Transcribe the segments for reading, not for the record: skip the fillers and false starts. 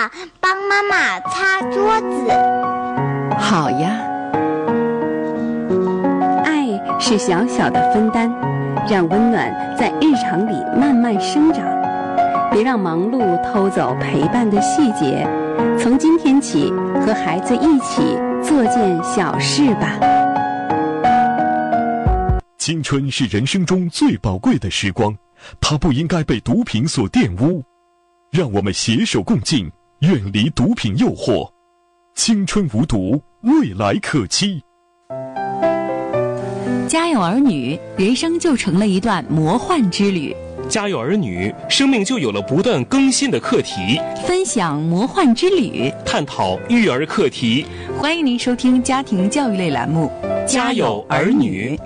帮妈妈擦桌子。 好呀。爱是小小的分担，让温暖在日常里慢慢生长。别让忙碌偷走陪伴的细节，从今天起和孩子一起做件小事吧。 青春是人生中最宝贵的时光，它不应该被毒品所玷污。让我们携手共进，远离毒品诱惑。青春无毒，未来可期。 家有儿女，人生就成了一段魔幻之旅。 家有儿女，生命就有了不断更新的课题。 分享魔幻之旅， 探讨育儿课题。 欢迎您收听家庭教育类栏目《 家有儿女》。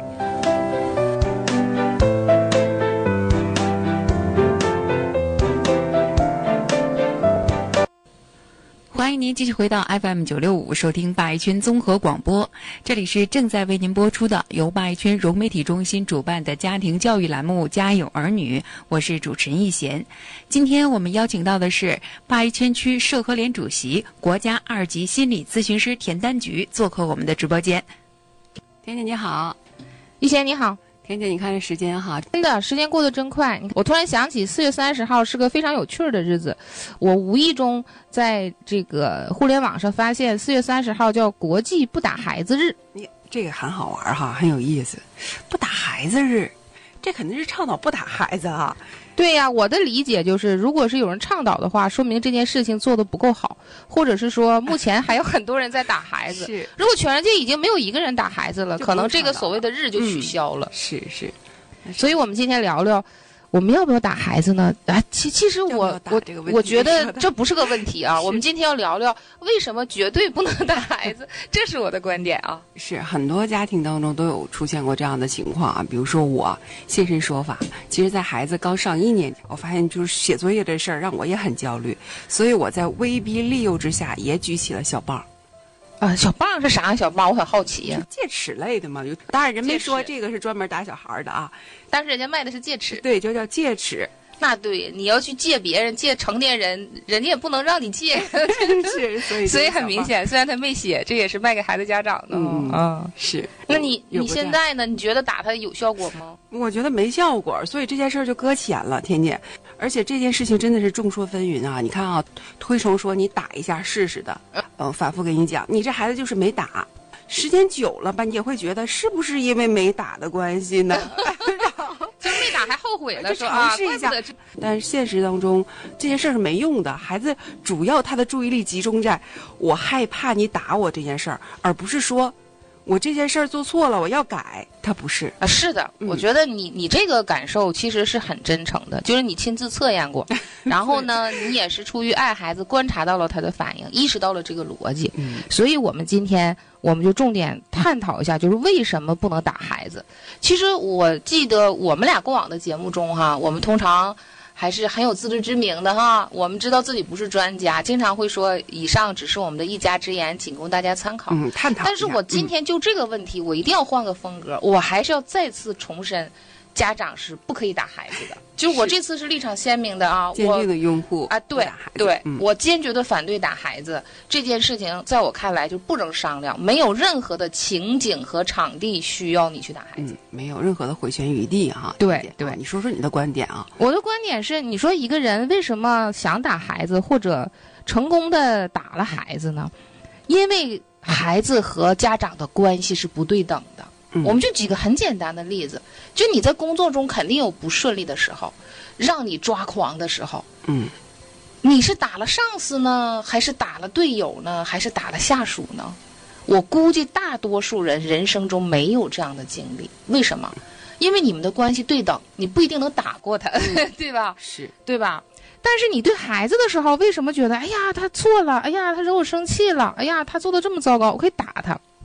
欢迎您继续回到 FM965 收听八一圈综合广播，这里是正在为您播出的由八一圈融媒体中心主办的家庭教育栏目《家有儿女》，我是主持人易贤。今天我们邀请到的是八一圈区社科联主席、国家2级心理咨询师田丹菊做客我们的直播间。田姐你好。 易贤你好。 田姐，你看这时间哈， 真的时间过得真快。我突然想起4月30号是个非常有趣的日子，我无意中在这个互联网上发现4月30号叫国际不打孩子日。 这个很好玩哈，很有意思。不打孩子日，这肯定是倡导不打孩子啊。 对呀，我的理解就是，如果是有人倡导的话，说明这件事情做得不够好，或者是说目前还有很多人在打孩子。 是， 如果全世界已经没有一个人打孩子了，可能这个所谓的日就取消了。 是。 所以我们今天聊聊，我们要不要打孩子呢？啊，其实我觉得这不是个问题啊。我们今天要聊聊为什么绝对不能打孩子，这是我的观点啊。 是很多家庭当中都有出现过这样的情况啊。比如说我现身说法，其实在孩子刚上1年级，我发现就是写作业这事儿让我也很焦虑，所以我在威逼利诱之下也举起了小棒。 小棒是啥小棒？我很好奇呀。 戒尺类的嘛，当然人没说这个是专门打小孩的啊， 但是人家卖的是戒尺。 对，就叫戒尺。 那对，你要去借别人，借成年人，人家也不能让你借。 是， 所以很明显，虽然他没写，这也是卖给孩子家长的。 是。 那你现在呢？你觉得打他有效果吗？ 我觉得没效果，所以这件事就搁浅了，天天。而且这件事情真的是众说纷纭啊！你看啊，推崇说你打一下试试的，反复跟你讲，你这孩子就是没打，时间久了吧，你也会觉得是不是因为没打的关系呢？ 就没打还后悔了， 说尝试一下。但是现实当中这件事是没用的，孩子主要他的注意力集中在我害怕你打我这件事儿，而不是说我这件事儿做错了我要改。他不是啊，是的，我觉得你这个感受其实是很真诚的，就是你亲自测验过，然后呢，你也是出于爱孩子，观察到了他的反应，意识到了这个逻辑。所以我们今天我们就重点探讨一下，就是为什么不能打孩子。其实我记得我们俩过往的节目中哈，我们通常还是很有自知之明的哈，我们知道自己不是专家，经常会说以上只是我们的一家之言，仅供大家参考。 探讨。 但是我今天就这个问题，我一定要换个风格，我还是要再次重申，家长是不可以打孩子的。就我这次是立场鲜明的啊， 坚定的拥护啊，对，我坚决的反对打孩子这件事情，在我看来就不能商量，没有任何的情景和场地需要你去打孩子， 没有任何的回旋余地哈。 对， 你说说你的观点啊。 我的观点是，你说一个人为什么想打孩子或者成功的打了孩子呢？因为孩子和家长的关系是不对等的。我们就举个很简单的例子，就你在工作中肯定有不顺利的时候，让你抓狂的时候，你是打了上司呢，还是打了队友呢，还是打了下属呢？我估计大多数人人生中没有这样的经历。为什么？因为你们的关系对等，你不一定能打过他，对吧？ 是， 对吧？但是你对孩子的时候，为什么觉得哎呀他错了，哎呀他惹我生气了，哎呀他做的这么糟糕，我可以打他？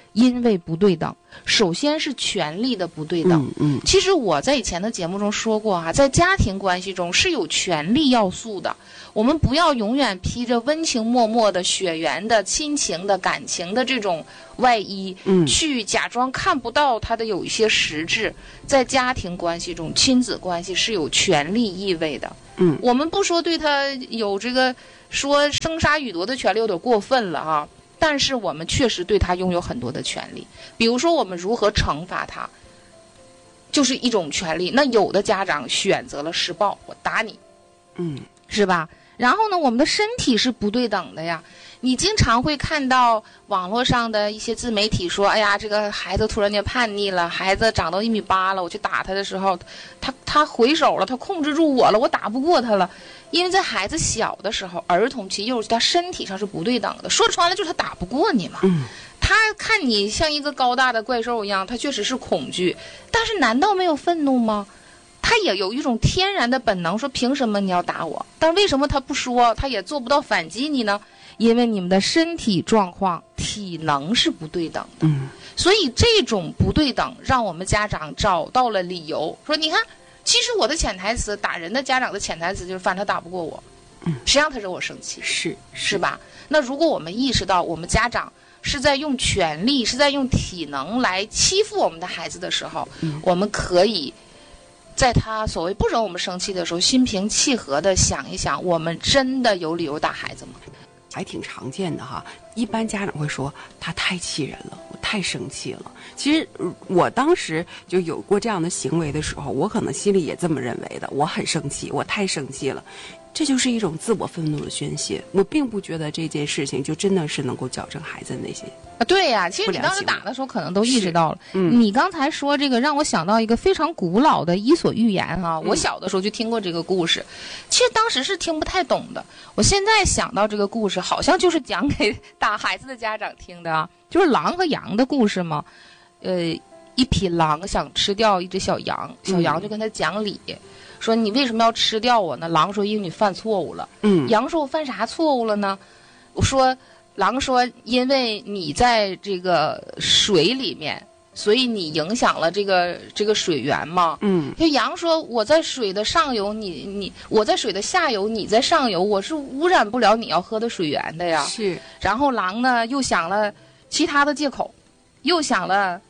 因为不对等。首先是权力的不对等。其实我在以前的节目中说过啊，在家庭关系中是有权力要素的。我们不要永远披着温情脉脉的血缘的亲情的感情的这种外衣，去假装看不到它的有一些实质。在家庭关系中，亲子关系是有权利意味的。我们不说对他有这个说生杀予夺的权利有点过分了啊，但是我们确实对他拥有很多的权利。比如说我们如何惩罚他，就是一种权利。那有的家长选择了施暴，我打你，是吧？然后呢，我们的身体是不对等的呀。你经常会看到网络上的一些自媒体说，哎呀，这个孩子突然间叛逆了，孩子长到1.8米了，我去打他的时候，他回手了，他控制住我了，我打不过他了。因为在孩子小的时候，儿童期、幼儿期，他身体上是不对等的。说穿了就是他打不过你嘛。他看你像一个高大的怪兽一样，他确实是恐惧，但是难道没有愤怒吗？他也有一种天然的本能，说凭什么你要打我？但为什么他不说，他也做不到反击你呢？因为你们的身体状况、体能是不对等的。所以这种不对等让我们家长找到了理由，说你看，其实我的潜台词，打人的家长的潜台词就是反正他打不过我，谁让他惹我生气，是吧？那如果我们意识到我们家长是在用权力，是在用体能来欺负我们的孩子的时候，我们可以在他所谓不惹我们生气的时候，心平气和的想一想，我们真的有理由打孩子吗？ 还挺常见的哈。一般家长会说他太气人了，我太生气了。其实我当时就有过这样的行为的时候，我可能心里也这么认为的，我很生气，我太生气了。这就是一种自我愤怒的宣泄。我并不觉得这件事情就真的是能够矫正孩子的那些对呀，其实你当时打的时候可能都意识到了。你刚才说这个让我想到一个非常古老的伊索寓言啊，我小的时候就听过这个故事，其实当时是听不太懂的。我现在想到这个故事，好像就是讲给打孩子的家长听的啊，就是狼和羊的故事嘛。一匹狼想吃掉一只小羊，小羊就跟他讲理，说你为什么要吃掉我呢？狼说因为你犯错误了。羊说我犯啥错误了呢？狼说因为你在这个水里面，所以你影响了这个水源嘛。就羊说我在水的上游，我在水的下游，你在上游，我是污染不了你要喝的水源的呀。 是。然后狼呢又想了其他的借口，又想了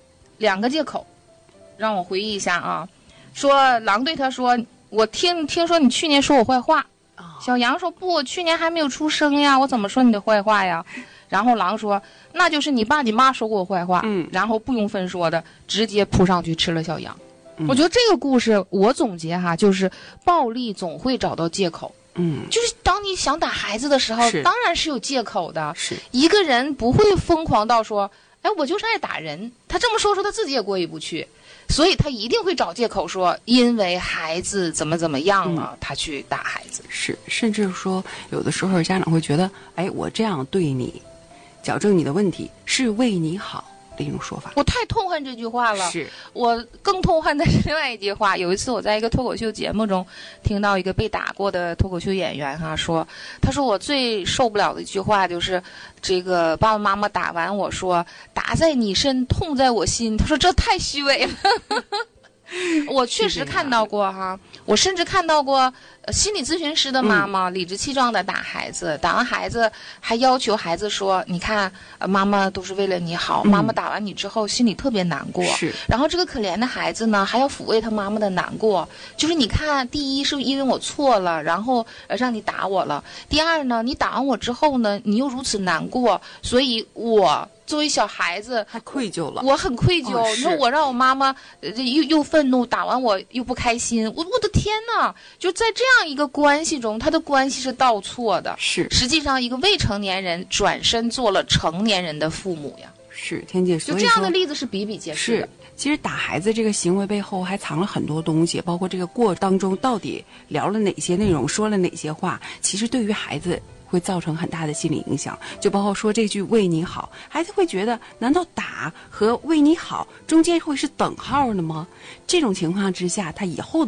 2个借口，让我回忆一下啊。说狼对他说，我听说你去年说我坏话。小羊说不，我去年还没有出生呀，我怎么说你的坏话呀？然后狼说那就是你爸你妈说过我坏话。然后不用分说的直接扑上去吃了小羊。我觉得这个故事我总结哈，就是暴力总会找到借口。就是当你想打孩子的时候，当然是有借口的。一个人不会疯狂到说，哎，我就是爱打人，他这么说他自己也过意不去，所以他一定会找借口说因为孩子怎么样了，他去打孩子。 是，甚至说有的时候家长会觉得，哎，我这样对你，矫正你的问题是为你好的一种说法。 我太痛恨这句话了。 是， 我更痛恨的是另外一句话。有一次我在一个脱口秀节目中听到一个被打过的脱口秀演员说，他说我最受不了的一句话就是这个爸爸妈妈打完我说打在你身，痛在我心。他说这太虚伪了。我确实看到过哈，我甚至看到过心理咨询师的妈妈理直气壮的打孩子，打完孩子还要求孩子说，你看妈妈都是为了你好，妈妈打完你之后心里特别难过。 是。 然后这个可怜的孩子呢还要抚慰他妈妈的难过，就是你看第一是因为我错了，然后让你打我了，第二呢你打完我之后呢你又如此难过，所以我作为小孩子还愧疚了， 我很愧疚。你说我让我妈妈又愤怒，打完我又不开心，我的天哪！就在这样一个关系中，他的关系是倒错的。 是， 实际上一个未成年人转身做了成年人的父母呀。 是，天姐， 就这样的例子是比比皆是的。 是，其实打孩子这个行为背后还藏了很多东西，包括这个过程当中到底聊了哪些内容，说了哪些话，其实对于孩子会造成很大的心理影响。就包括说这句为你好，孩子会觉得难道打和为你好中间会是等号的吗？这种情况之下，他以后的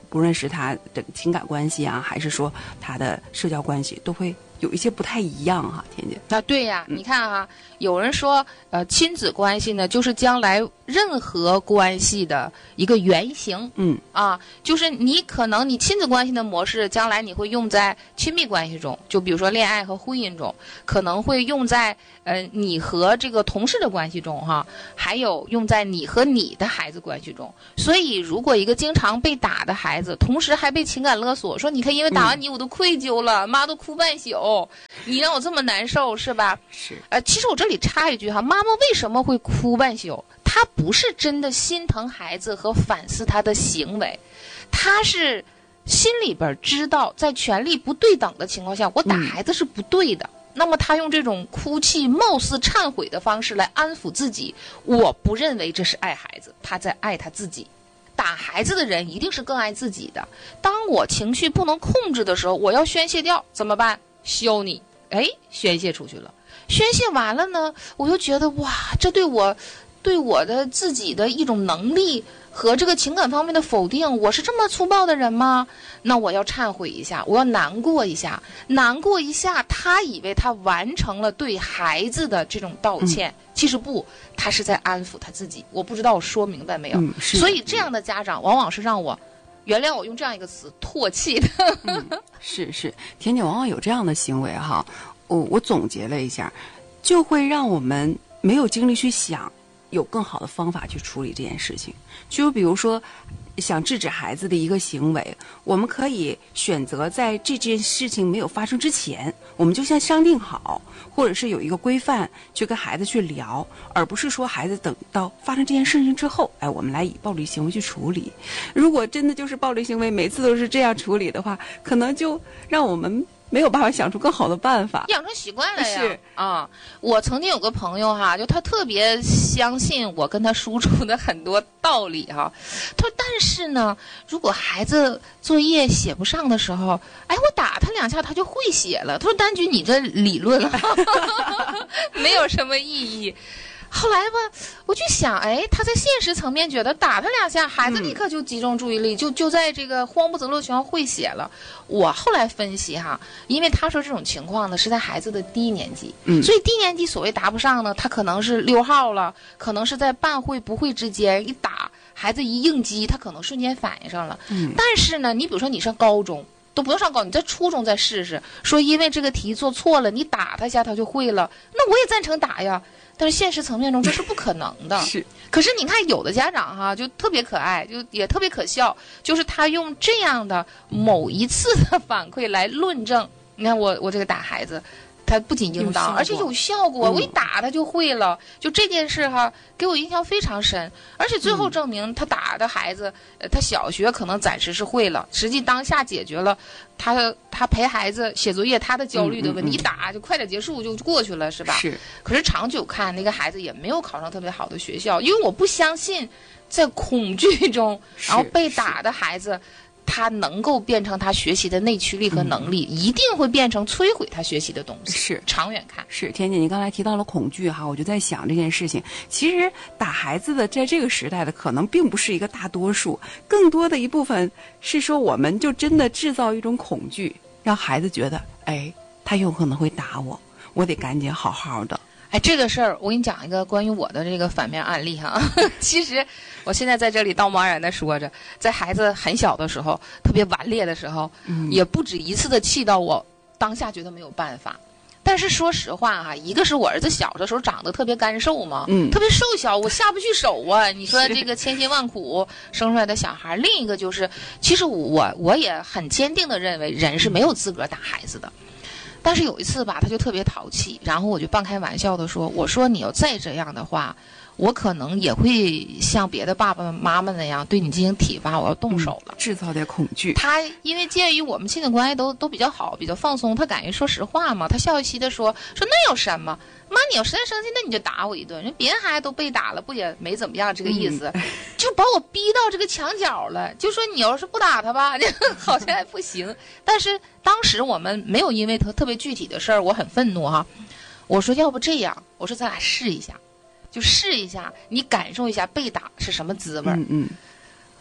不论是他的情感关系啊，还是说他的社交关系，都会有一些不太一样哈，甜姐。 啊，对呀，你看哈，有人说，亲子关系呢，就是将来任何关系的一个原型。就是你可能你亲子关系的模式，将来你会用在亲密关系中，就比如说恋爱和婚姻中，可能会用在你和这个同事的关系中哈，还有用在你和你的孩子关系中。所以，如果一个经常被打的孩子，同时还被情感勒索，说你看因为打完你我都愧疚了，妈都哭半宿，你让我这么难受是吧？ 是。 其实我这里插一句哈，妈妈为什么会哭半宿？她不是真的心疼孩子和反思他的行为，她是心里边知道在权力不对等的情况下，我打孩子是不对的。那么她用这种哭泣、貌似忏悔的方式来安抚自己，我不认为这是爱孩子，她在爱她自己。打孩子的人一定是更爱自己的。当我情绪不能控制的时候，我要宣泄掉，怎么办？削你，宣泄出去了。宣泄完了呢，我又觉得哇，这对我的自己的一种能力和这个情感方面的否定，我是这么粗暴的人吗？那我要忏悔一下，我要难过一下，他以为他完成了对孩子的这种道歉，其实不，他是在安抚他自己。我不知道我说明白没有？所以这样的家长往往是让我原谅我用这样一个词唾弃的。 是，甜姐往往有这样的行为哈。我总结了一下，就会让我们没有精力去想有更好的方法去处理这件事情。就比如说想制止孩子的一个行为，我们可以选择在这件事情没有发生之前，我们就先商定好，或者是有一个规范去跟孩子去聊，而不是说孩子等到发生这件事情之后，我们来以暴力行为去处理。如果真的就是暴力行为每次都是这样处理的话，可能就让我们没有办法想出更好的办法， 养成习惯了呀。 是啊，我曾经有个朋友哈，就他特别相信我跟他输出的很多道理哈。他说，但是呢，如果孩子作业写不上的时候，我打他2下他就会写了。他说，丹菊你这理论没有什么意义。后来吧，我就想，他在现实层面觉得打他2下，孩子立刻就集中注意力，就在这个慌不择路情况会写了。我后来分析哈，因为他说这种情况呢是在孩子的低年级，所以低年级所谓答不上呢，他可能是溜号了，可能是在半会不会之间一打，孩子一应激，他可能瞬间反应上了。但是呢，你比如说你上高中。都不用上高，你在初中再试试。说因为这个题做错了，你打他一下他就会了，那我也赞成打呀。但是现实层面中这是不可能的。 是。 可是你看有的家长哈，就特别可爱，就也特别可笑，就是他用这样的某一次的反馈来论证。你看我这个打孩子。他不仅应当，而且有效果。我一打他就会了，就这件事哈，给我印象非常深。而且最后证明，他打的孩子，他小学可能暂时是会了，实际当下解决了他陪孩子写作业他的焦虑的问题。一打就快点结束就过去了，是吧？ 是。 可是长久看，那个孩子也没有考上特别好的学校，因为我不相信，在恐惧中，然后被打的孩子。他能够变成他学习的内驱力和能力，一定会变成摧毁他学习的东西。 是， 长远看。 是，甜姐，你刚才提到了恐惧哈，我就在想这件事情。其实打孩子的在这个时代的可能并不是一个大多数，更多的一部分是说我们就真的制造一种恐惧，让孩子觉得，他有可能会打我，我得赶紧好好的。 这个事儿我给你讲一个关于我的这个反面案例哈。其实我现在在这里道貌岸然的说着，在孩子很小的时候，特别顽劣的时候，也不止一次的气到我当下觉得没有办法。但是说实话哈，一个是我儿子小的时候长得特别干瘦嘛，特别瘦小，我下不去手啊。你说这个千辛万苦生出来的小孩，另一个就是，其实我也很坚定的认为，人是没有资格打孩子的。但是有一次吧，他就特别淘气，然后我就半开玩笑的说：“我说你要再这样的话，我可能也会像别的爸爸妈妈那样对你进行体罚，我要动手了， 制造点恐惧。” 他因为鉴于我们亲子关系都比较好，比较放松，他敢于说实话嘛。他笑嘻嘻的说那有什么？妈，你要实在生气，那你就打我一顿。人别人孩子都被打了，不也没怎么样，这个意思，就把我逼到这个墙角了。就说你要是不打他吧，好像还不行。但是当时我们没有因为特别具体的事儿，我很愤怒哈。我说要不这样，我说咱俩试一下，就试一下，你感受一下被打是什么滋味。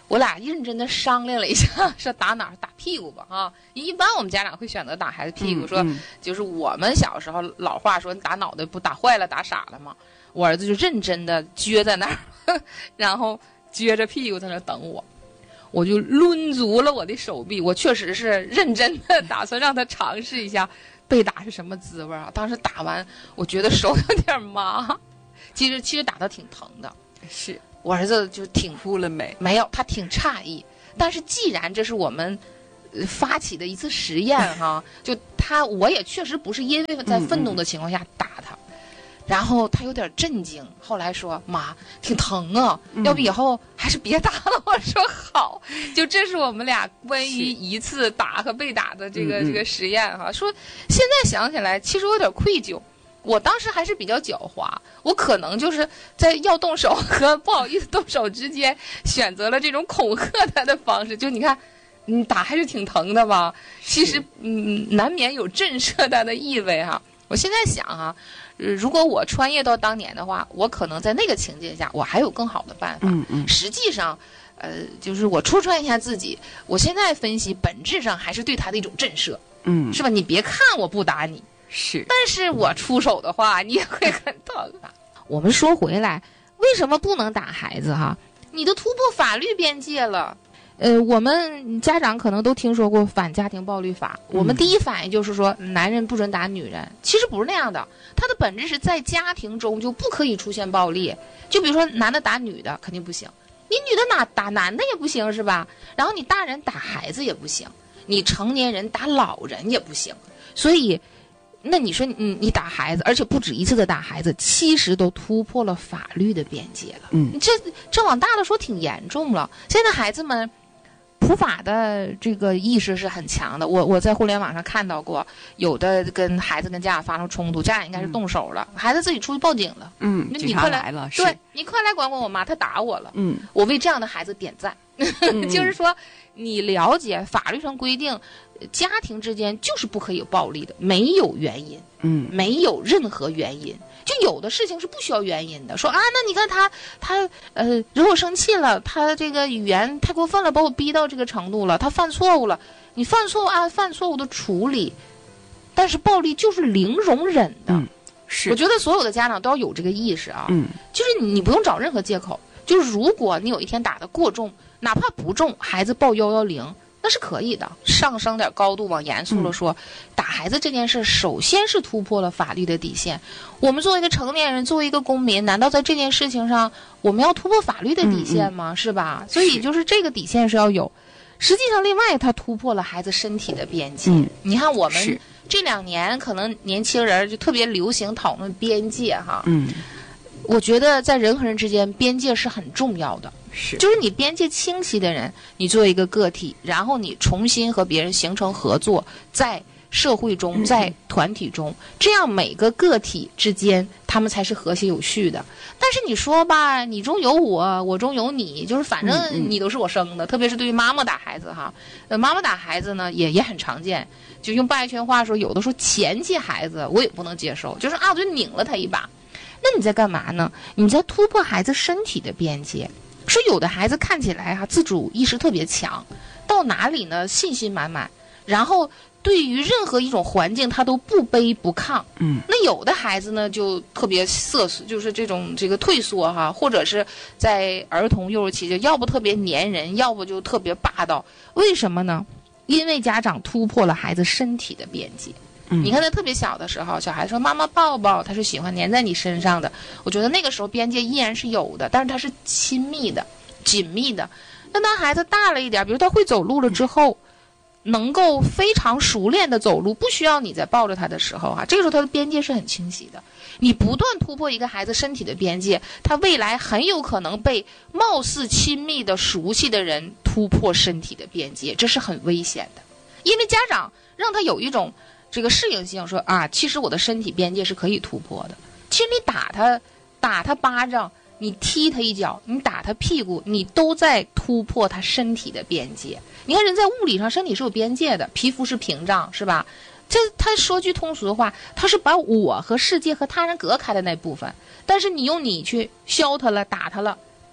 我俩认真的商量了一下，说打哪儿？打屁股吧啊！一般我们家长会选择打孩子屁股，说就是我们小时候老话说打脑袋不打坏了打傻了嘛。我儿子就认真的撅在那儿，然后撅着屁股在那等我，我就抡足了我的手臂，我确实是认真的打算让他尝试一下被打是什么滋味啊！当时打完，我觉得手有点麻，其实打得挺疼的， 是。 我儿子就挺哭了没有，他挺诧异。但是既然这是我们发起的一次实验哈，就我也确实不是因为在愤怒的情况下打他，然后他有点震惊，后来说妈挺疼啊，要不以后还是别打了。我说好，就这是我们俩关于一次打和被打的这个实验哈。说现在想起来，其实我有点愧疚。我当时还是比较狡猾，我可能就是在要动手和不好意思动手之间选择了这种恐吓他的方式。就你看，打还是挺疼的吧？其实难免有震慑他的意味哈。我现在想哈，如果我穿越到当年的话，我可能在那个情境下，我还有更好的办法。实际上，就是我戳穿一下自己，我现在分析本质上还是对他的一种震慑。是吧？你别看我不打你。 是， 但是我出手的话，你也会很疼啊。我们说回来，为什么不能打孩子哈？你都突破法律边界了。我们家长可能都听说过反家庭暴力法。我们第一反应就是说，男人不准打女人。其实不是那样的，它的本质是在家庭中就不可以出现暴力。就比如说，男的打女的肯定不行，你女的打男的也不行，是吧？然后你大人打孩子也不行，你成年人打老人也不行。所以。那你说你打孩子，而且不止一次的打孩子，其实都突破了法律的边界了。这往大了说挺严重了。现在孩子们普法的这个意识是很强的。我在互联网上看到过，有的跟孩子跟家长发生冲突，家长应该是动手了，孩子自己出去报警了。 警察来了， 对，你快来管管我妈，她打我了。我为这样的孩子点赞。就是说，你了解法律上规定。家庭之间就是不可以有暴力的，没有原因，没有任何原因。就有的事情是不需要原因的，说啊，那你看他惹我生气了，他这个语言太过分了，把我逼到这个程度了，他犯错误了，你犯错误按犯错误的处理。但是暴力就是零容忍的， 是。 我觉得所有的家长都要有这个意识啊，就是你不用找任何借口，就是如果你有一天打得过重，哪怕不重，孩子报110。那是可以的，上升点高度往严肃了说，打孩子这件事首先是突破了法律的底线。我们作为一个成年人，作为一个公民，难道在这件事情上我们要突破法律的底线吗？是吧？所以就是这个底线是要有。实际上，另外它突破了孩子身体的边界。你看我们这2年可能年轻人就特别流行讨论边界哈。我觉得在人和人之间，边界是很重要的。就是你边界清晰的人，你作为一个个体，然后你重新和别人形成合作，在社会中，在团体中，这样每个个体之间，他们才是和谐有序的。但是你说吧，你中有我，我中有你，就是反正你都是我生的。特别是对于妈妈打孩子哈，妈妈打孩子呢也很常见。就用拜圈话说，有的时候嫌弃孩子，我也不能接受，就是啊，我就拧了他一把。那你在干嘛呢？你在突破孩子身体的边界。说有的孩子看起来自主意识特别强，到哪里呢信心满满，然后对于任何一种环境他都不卑不亢。那有的孩子呢就特别瑟缩，就是这个退缩哈，或者是在儿童幼儿期就要不特别粘人，要不就特别霸道。为什么呢？因为家长突破了孩子身体的边界。你看他特别小的时候，小孩子说妈妈抱抱，他是喜欢粘在你身上的。我觉得那个时候边界依然是有的，但是他是亲密的、紧密的。那当孩子大了一点，比如他会走路了之后，能够非常熟练的走路，不需要你再抱着他的时候这个时候他的边界是很清晰的。你不断突破一个孩子身体的边界，他未来很有可能被貌似亲密的、熟悉的人突破身体的边界，这是很危险的。因为家长让他有一种这个适应性，说啊，其实我的身体边界是可以突破的。其实你打他巴掌，你踢他一脚，你打他屁股，你都在突破他身体的边界。你看人在物理上身体是有边界的，皮肤是屏障，是吧？这他说句通俗的话，他是把我和世界和他人隔开的那部分。但是你用你去削他了，打他了，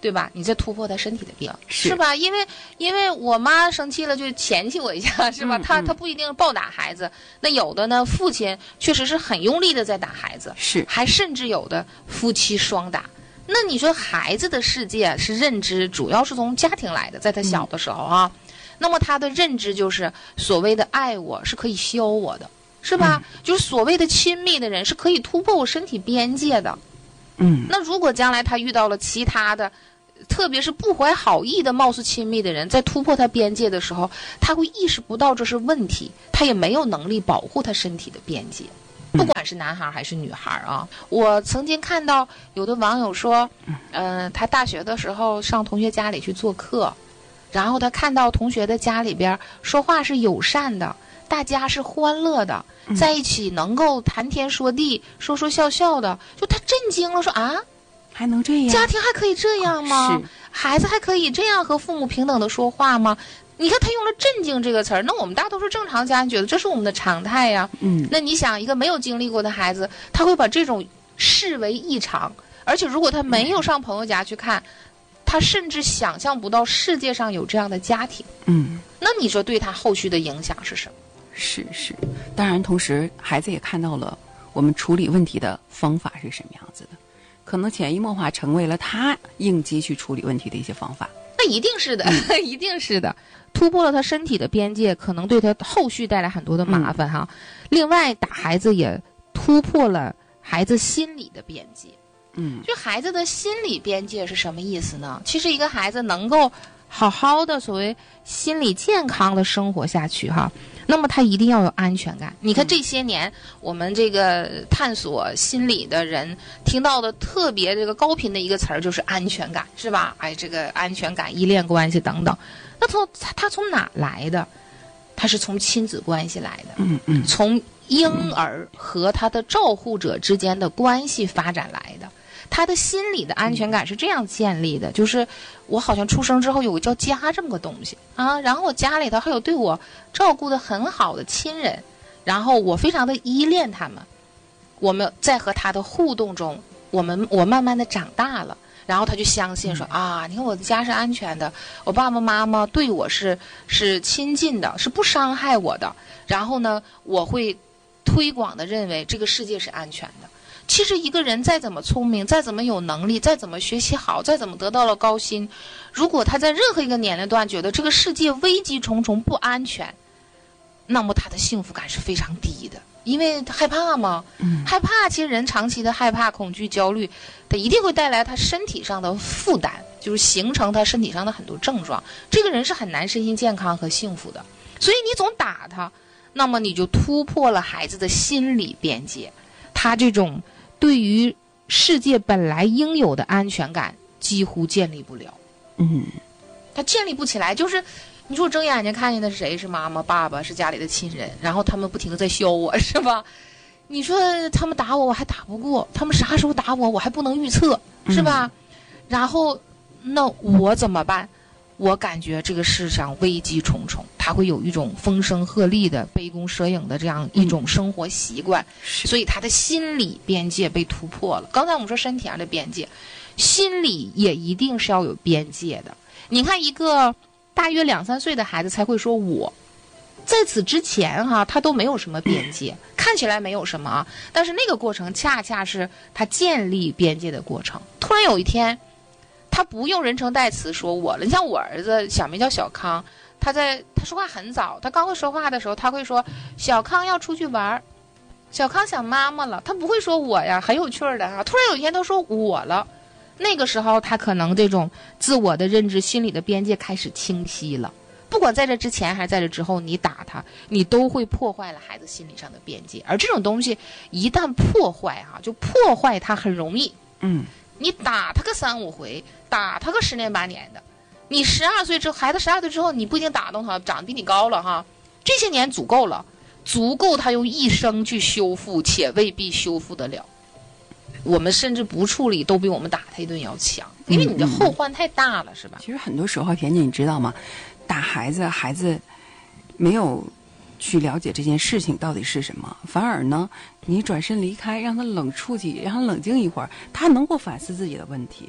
对吧？你在突破他身体的边， 是是吧？因为我妈生气了就嫌弃我一下，是吧？她不一定暴打孩子，那有的呢，父亲确实是很用力的在打孩子， 是， 还甚至有的夫妻双打。那你说孩子的世界是认知，主要是从家庭来的，在他小的时候啊，那么他的认知就是所谓的爱我是可以消我的，是吧？就是所谓的亲密的人是可以突破我身体边界的。那如果将来他遇到了其他的，特别是不怀好意的貌似亲密的人，在突破他边界的时候，他会意识不到这是问题，他也没有能力保护他身体的边界。不管是男孩还是女孩啊，我曾经看到有的网友说，他大学的时候上同学家里去做客，然后他看到同学的家里边说话是友善的，大家是欢乐的，在一起能够谈天说地，说说笑笑的，就他震惊了，说啊， 还能这样？ 家庭还可以这样吗？ 是， 孩子还可以这样和父母平等的说话吗？你看他用了“震惊”这个词儿，那我们大多数正常家庭觉得这是我们的常态呀。那你想，一个没有经历过的孩子，他会把这种视为异常，而且如果他没有上朋友家去看，他甚至想象不到世界上有这样的家庭。那你说对他后续的影响是什么？ 是，当然，同时孩子也看到了我们处理问题的方法是什么样子的，可能潜移默化成为了他应激去处理问题的一些方法。 那一定是的，一定是的。突破了他身体的边界，可能对他后续带来很多的麻烦哈。另外，打孩子也突破了孩子心理的边界。就孩子的心理边界是什么意思呢？其实一个孩子能够好好的所谓心理健康的生活下去哈，那么他一定要有安全感。你看这些年我们这个探索心理的人听到的特别这个高频的一个词儿就是安全感，是吧？哎，这个安全感、依恋关系等等，那他从哪来的？他是从亲子关系来的，从婴儿和他的照护者之间的关系发展来的。他的心理的安全感是这样建立的，就是我好像出生之后有个叫家这么个东西啊，然后我家里头还有对我照顾的很好的亲人，然后我非常的依恋他们，我们在和他的互动中，我慢慢的长大了，然后他就相信说啊，你看我的家是安全的，我爸爸妈妈对我是亲近的，是不伤害我的，然后呢，我会推广的认为这个世界是安全的。其实一个人再怎么聪明，再怎么有能力，再怎么学习好，再怎么得到了高薪，如果他在任何一个年龄段觉得这个世界危机重重不安全，那么他的幸福感是非常低的，因为他害怕嘛。害怕，其实人长期的害怕、恐惧、焦虑，他一定会带来他身体上的负担，就是形成他身体上的很多症状。这个人是很难身心健康和幸福的。所以你总打他，那么你就突破了孩子的心理边界，他这种对于世界本来应有的安全感几乎建立不了。他建立不起来，就是你说我睁眼睛看见的是谁？是妈妈、爸爸，是家里的亲人，然后他们不停地在削我，是吧？你说他们打我，我还打不过，他们啥时候打我，我还不能预测，是吧？然后那我怎么办？我感觉这个世上危机重重，他会有一种风声鹤唳的杯弓蛇影的这样一种生活习惯，所以他的心理边界被突破了。刚才我们说身体上的边界，心理也一定是要有边界的。你看一个大约2、3岁的孩子才会说我，在此之前他都没有什么边界，看起来没有什么啊，但是那个过程恰恰是他建立边界的过程。突然有一天他不用人称代词说我了。你像我儿子小名叫小康，他说话很早，他刚会说话的时候他会说小康要出去玩，小康想妈妈了，他不会说我呀，很有趣的啊。突然有一天他说我了，那个时候他可能这种自我的认知、心理的边界开始清晰了。不管在这之前还是在这之后，你打他，你都会破坏了孩子心理上的边界。而这种东西一旦破坏就破坏它很容易。你打他个3、5回，打他个10年8年的，你12岁之后，孩子12岁之后，你不一定打动他，长得比你高了这些年足够了，足够他用一生去修复，且未必修复得了。我们甚至不处理，都比我们打他一顿要强，因为你的后患太大了，是吧？ 其实很多时候，田姐你知道吗？打孩子没有去了解这件事情到底是什么，反而呢，你转身离开，让他冷处几，让他冷静一会儿，他能够反思自己的问题。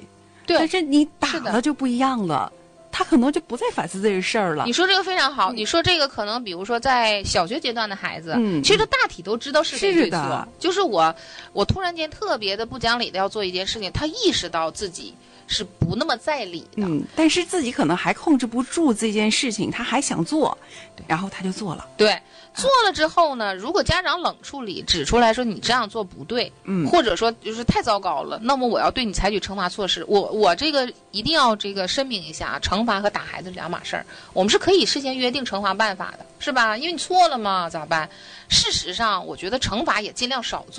对但是你打是的了就不一样了，他可能就不再反思这个事儿了你。说这个非常好，你说这个可能，比如说在小学阶段的孩子，其实他大体都知道是非对错是的。 就是我突然间特别的不讲理的要做一件事情，他意识到自己是不那么在理的。 但是自己可能还控制不住这件事情，他还想做，然后他就做了。 对，做了之后呢，如果家长冷处理，指出来说你这样做不对，或者说就是太糟糕了，那么我要对你采取惩罚措施。我这个一定要这个声明一下，惩罚和打孩子是两码事儿，我们是可以事先约定惩罚办法的，是吧？因为你错了嘛，咋办？事实上，我觉得惩罚也尽量少做。